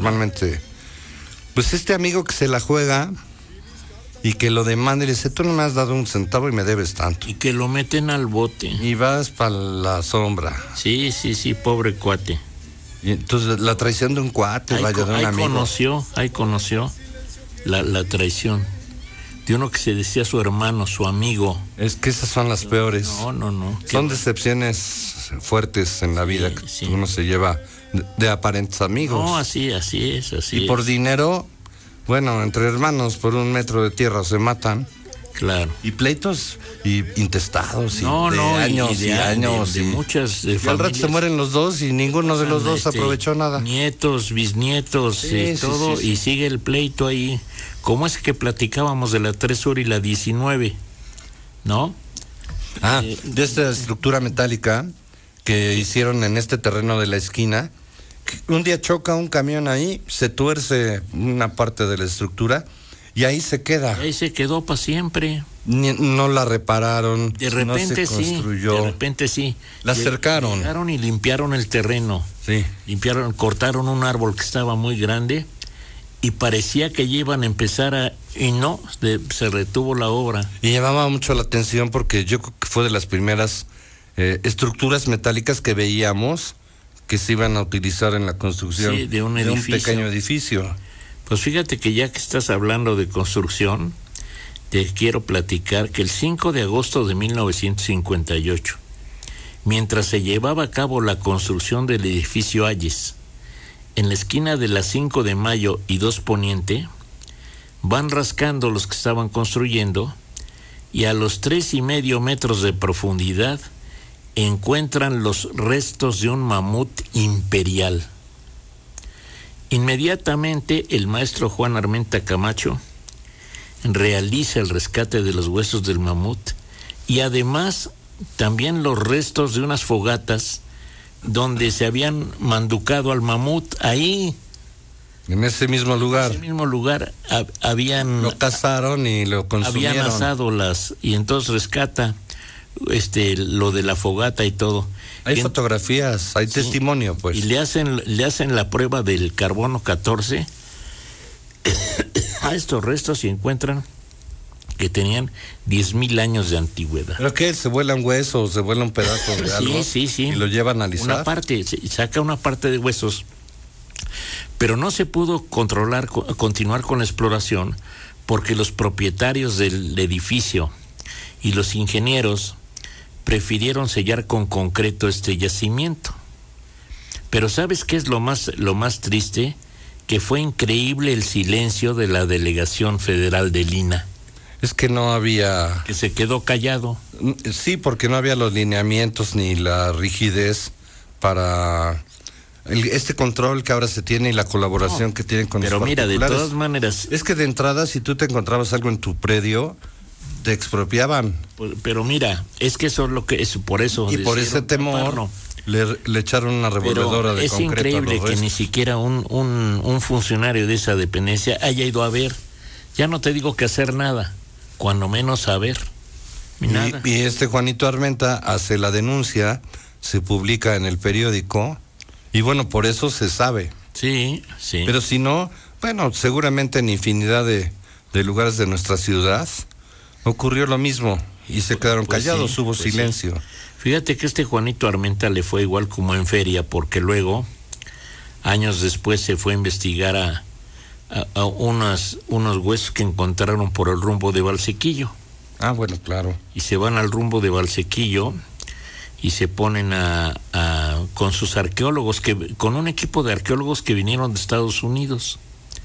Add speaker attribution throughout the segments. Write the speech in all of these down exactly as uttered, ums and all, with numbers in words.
Speaker 1: normalmente, pues este amigo que se la juega y que lo demanda y le dice, tú no me has dado un centavo y me debes tanto.
Speaker 2: Y que lo meten al bote.
Speaker 1: Y vas para la sombra.
Speaker 2: Sí, sí, sí, pobre cuate.
Speaker 1: Y entonces la traición de un cuate,
Speaker 2: Ahí,
Speaker 1: vaya, de un
Speaker 2: ahí
Speaker 1: amigo.
Speaker 2: conoció, ahí conoció la, la traición de uno que se decía su hermano, su amigo.
Speaker 1: Es que esas son las peores.
Speaker 2: No, no, no.
Speaker 1: Son decepciones fuertes en la vida, sí, que sí. Uno se lleva de, de aparentes amigos.
Speaker 2: No, así, así es, así
Speaker 1: y
Speaker 2: es.
Speaker 1: por dinero, bueno, entre hermanos por un metro de tierra se matan.
Speaker 2: Claro.
Speaker 1: Y pleitos y intestados y
Speaker 2: no,
Speaker 1: de
Speaker 2: no,
Speaker 1: años y, de, y años.
Speaker 2: De, de
Speaker 1: y,
Speaker 2: muchas de
Speaker 1: y al rato se mueren los dos y ninguno de los dos
Speaker 2: este,
Speaker 1: aprovechó nada.
Speaker 2: Nietos, bisnietos, sí, eh, sí, todo, sí, sí. Y sigue el pleito ahí. ¿Cómo es que platicábamos de la tres sur y la diecinueve? ¿No?
Speaker 1: Ah, eh, de esta estructura metálica que hicieron en este terreno de la esquina. Un día choca un camión ahí, se tuerce una parte de la estructura y ahí se queda.
Speaker 2: Ahí se quedó para siempre.
Speaker 1: Ni, no la repararon.
Speaker 2: De repente
Speaker 1: no se construyó.
Speaker 2: sí. De repente sí.
Speaker 1: La cercaron.
Speaker 2: Llegaron y limpiaron el terreno.
Speaker 1: Sí.
Speaker 2: Limpiaron, cortaron un árbol que estaba muy grande y parecía que ya iban a empezar a... Y no, de, se retuvo la obra.
Speaker 1: Y llamaba mucho la atención porque yo creo que fue de las primeras eh, estructuras metálicas que veíamos que se iban a utilizar en la construcción
Speaker 2: sí, de, un,
Speaker 1: de
Speaker 2: edificio.
Speaker 1: un pequeño edificio.
Speaker 2: Pues fíjate que ya que estás hablando de construcción, te quiero platicar que el cinco de agosto de mil novecientos cincuenta y ocho, mientras se llevaba a cabo la construcción del edificio Hayes, en la esquina de la cinco de mayo y dos Poniente, van rascando los que estaban construyendo y a los tres y medio metros de profundidad encuentran los restos de un mamut imperial. Inmediatamente el maestro Juan Armenta Camacho realiza el rescate de los huesos del mamut y además también los restos de unas fogatas donde se habían manducado al mamut. Ahí
Speaker 1: en ese mismo lugar
Speaker 2: en ese mismo lugar hab, habían
Speaker 1: lo cazaron y lo consumieron,
Speaker 2: habían asado las y entonces rescata este lo de la fogata y todo.
Speaker 1: Hay
Speaker 2: y en,
Speaker 1: fotografías, hay sí, testimonio, pues.
Speaker 2: Y le hacen le hacen la prueba del carbono catorce a estos restos y encuentran que tenían diez mil años de antigüedad.
Speaker 1: ¿Pero qué? ¿Se vuelan huesos, se vuela un pedazo de algo?
Speaker 2: Sí, sí, sí.
Speaker 1: Y lo lleva a analizar.
Speaker 2: Una parte, saca una parte de huesos, pero no se pudo controlar, continuar con la exploración porque los propietarios del edificio y los ingenieros prefirieron sellar con concreto este yacimiento. Pero ¿sabes qué es lo más, lo más triste? Que fue increíble el silencio de la delegación federal de Lina.
Speaker 1: Es que no había...
Speaker 2: Que se quedó callado.
Speaker 1: Sí, porque no había los lineamientos ni la rigidez para el, este control que ahora se tiene y la colaboración no, que tienen con
Speaker 2: pero
Speaker 1: los
Speaker 2: mira, de
Speaker 1: particulares.
Speaker 2: todas maneras...
Speaker 1: Es que de entrada, si tú te encontrabas algo en tu predio, te expropiaban.
Speaker 2: Pero mira, es que eso es lo que es, por eso...
Speaker 1: Y por ese temor... No, Le, le echaron una revolvedora
Speaker 2: pero
Speaker 1: de
Speaker 2: es
Speaker 1: concreto.
Speaker 2: Es increíble
Speaker 1: a los
Speaker 2: que
Speaker 1: restos.
Speaker 2: ni siquiera un, un, un funcionario de esa dependencia haya ido a ver. Ya no te digo que hacer nada, cuando menos a ver.
Speaker 1: Y,
Speaker 2: nada.
Speaker 1: y este Juanito Armenta hace la denuncia, se publica en el periódico, y bueno, por eso se sabe.
Speaker 2: Sí, sí.
Speaker 1: Pero si no, bueno, seguramente en infinidad de, de lugares de nuestra ciudad ocurrió lo mismo, y se quedaron pues callados, sí, hubo pues silencio. Sí.
Speaker 2: Fíjate que este Juanito Armenta le fue igual como en feria, porque luego, años después, se fue a investigar a, a, a unas, unos huesos que encontraron por el rumbo de Valsequillo.
Speaker 1: Ah, bueno, claro.
Speaker 2: Y se van al rumbo de Valsequillo y se ponen a, a con sus arqueólogos, que con un equipo de arqueólogos que vinieron de Estados Unidos,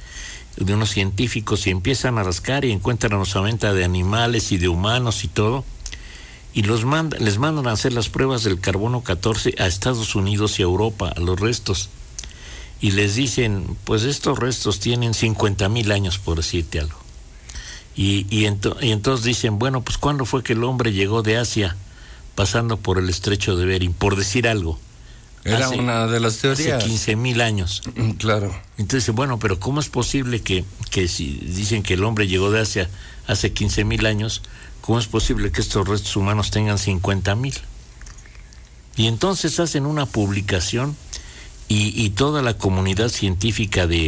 Speaker 2: de unos científicos, y empiezan a rascar y encuentran osamenta de animales y de humanos y todo. Y los manda, les mandan a hacer las pruebas del carbono catorce a Estados Unidos y a Europa, a los restos. Y les dicen, pues estos restos tienen cincuenta mil años, por decirte algo. Y, y, ento, y entonces dicen, bueno, pues ¿cuándo fue que el hombre llegó de Asia pasando por el estrecho de Bering? Por decir algo.
Speaker 1: Era
Speaker 2: hace,
Speaker 1: una de las teorías.
Speaker 2: Hace quince mil años.
Speaker 1: Claro.
Speaker 2: Entonces, bueno, pero ¿cómo es posible que, que si dicen que el hombre llegó de Asia hace quince mil años... ¿Cómo es posible que estos restos humanos tengan cincuenta mil? Y entonces hacen una publicación y, y toda la comunidad científica de